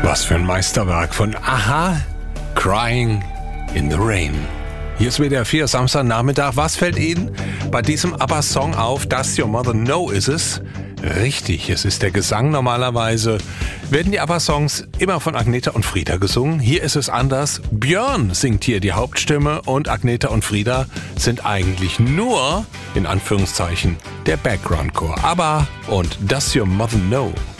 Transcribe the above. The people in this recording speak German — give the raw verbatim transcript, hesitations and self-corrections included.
Was für ein Meisterwerk von Aha, Crying in the Rain. Hier ist W D R vier, Samstagnachmittag. Was fällt Ihnen bei diesem ABBA-Song auf? Does Your Mother Know ist es? Richtig, es ist der Gesang. Normalerweise werden die ABBA-Songs immer von Agneta und Frieda gesungen. Hier ist es anders. Björn singt hier die Hauptstimme und Agneta und Frieda sind eigentlich nur, in Anführungszeichen, der Background-Chor. ABBA und Does Your Mother Know?